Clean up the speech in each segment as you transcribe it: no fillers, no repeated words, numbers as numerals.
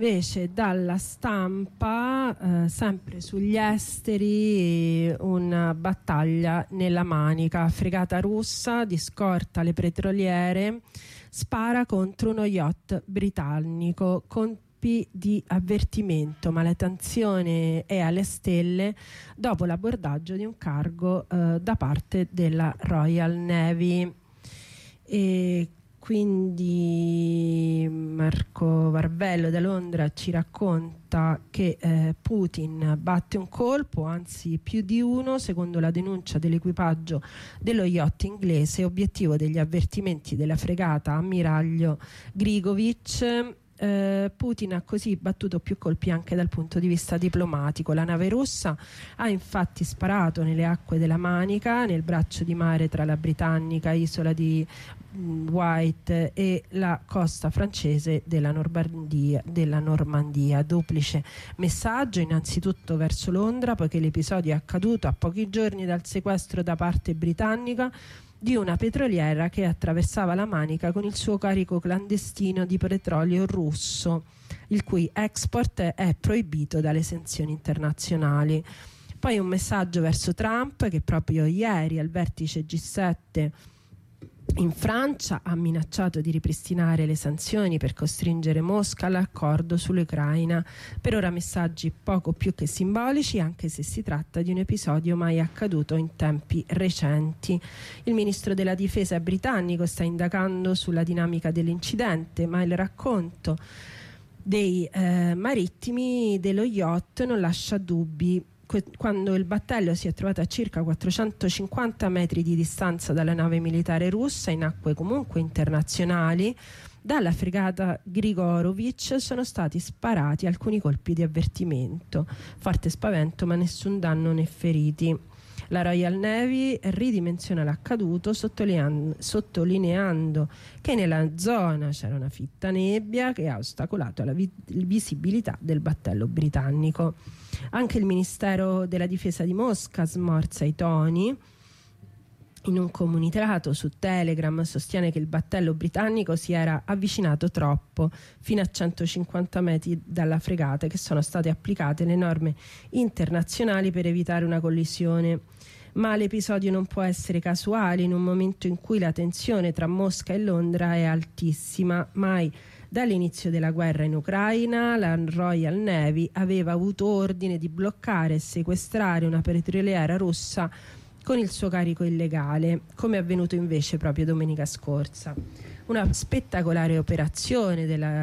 invece dalla stampa, sempre sugli esteri, una battaglia nella Manica. Fregata russa di scorta alle petroliere, spara contro uno yacht britannico, di avvertimento, ma la tensione è alle stelle dopo l'abordaggio di un cargo da parte della Royal Navy. E quindi Marco Varvello da Londra ci racconta che Putin batte un colpo, anzi più di uno, secondo la denuncia dell'equipaggio dello yacht inglese, obiettivo degli avvertimenti della fregata ammiraglio Grigovic. Putin ha così battuto più colpi anche dal punto di vista diplomatico. La nave russa ha infatti sparato nelle acque della Manica, nel braccio di mare tra la britannica isola di White e la costa francese della Normandia. Duplice messaggio innanzitutto verso Londra, poiché l'episodio è accaduto a pochi giorni dal sequestro da parte britannica di una petroliera che attraversava la Manica con il suo carico clandestino di petrolio russo, il cui export è proibito dalle sanzioni internazionali. Poi un messaggio verso Trump, che proprio ieri al vertice G7 in Francia ha minacciato di ripristinare le sanzioni per costringere Mosca all'accordo sull'Ucraina. Per ora messaggi poco più che simbolici, anche se si tratta di un episodio mai accaduto in tempi recenti. Il ministro della difesa britannico sta indagando sulla dinamica dell'incidente, ma il racconto dei marittimi dello yacht non lascia dubbi. Quando il battello si è trovato a circa 450 metri di distanza dalla nave militare russa, in acque comunque internazionali, dalla fregata Grigorovic sono stati sparati alcuni colpi di avvertimento. Forte spavento, ma nessun danno né feriti. La Royal Navy ridimensiona l'accaduto, sottolineando che nella zona c'era una fitta nebbia che ha ostacolato la visibilità del battello britannico. Anche il Ministero della Difesa di Mosca smorza i toni. In un comunicato su Telegram sostiene che il battello britannico si era avvicinato troppo, fino a 150 metri dalla fregata, e che sono state applicate le norme internazionali per evitare una collisione. Ma l'episodio non può essere casuale in un momento in cui la tensione tra Mosca e Londra è altissima. Mai dall'inizio della guerra in Ucraina la Royal Navy aveva avuto ordine di bloccare e sequestrare una petroliera russa con il suo carico illegale, come è avvenuto invece proprio domenica scorsa. Una spettacolare operazione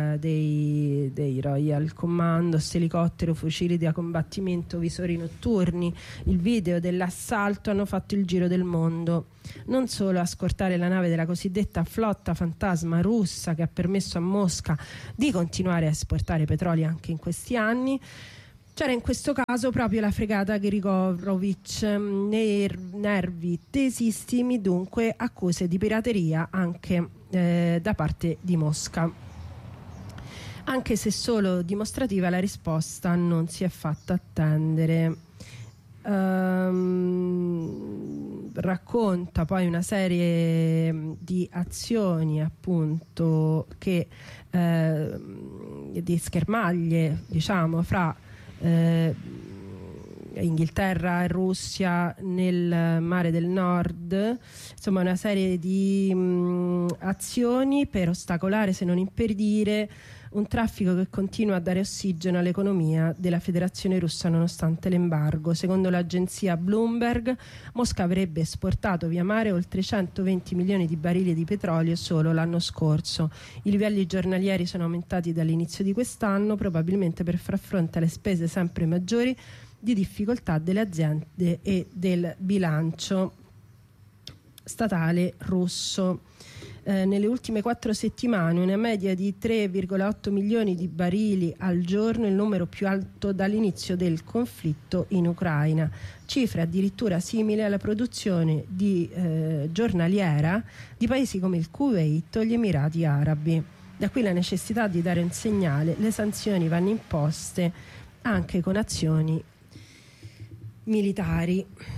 dei Royal Commandos, elicottero, fucili da combattimento, visori notturni. Il video dell'assalto hanno fatto il giro del mondo. Non solo a scortare la nave della cosiddetta flotta fantasma russa, che ha permesso a Mosca di continuare a esportare petrolio anche in questi anni. C'era in questo caso proprio la fregata Grigorovic, nervi tesissimi, dunque accuse di pirateria anche da parte di Mosca. Anche se solo dimostrativa, la risposta non si è fatta attendere. Racconta poi una serie di azioni, appunto, che di schermaglie, diciamo, fra Inghilterra e Russia nel mare del Nord, insomma una serie di azioni per ostacolare, se non impedire, un traffico che continua a dare ossigeno all'economia della Federazione Russa nonostante l'embargo. Secondo l'agenzia Bloomberg, Mosca avrebbe esportato via mare oltre 120 milioni di barili di petrolio solo l'anno scorso. I livelli giornalieri sono aumentati dall'inizio di quest'anno, probabilmente per far fronte alle spese sempre maggiori di difficoltà delle aziende e del bilancio statale russo. Nelle ultime 4 settimane una media di 3,8 milioni di barili al giorno, il numero più alto dall'inizio del conflitto in Ucraina, cifra addirittura simile alla produzione giornaliera di paesi come il Kuwait o gli Emirati Arabi. Da qui la necessità di dare un segnale: le sanzioni vanno imposte anche con azioni militari.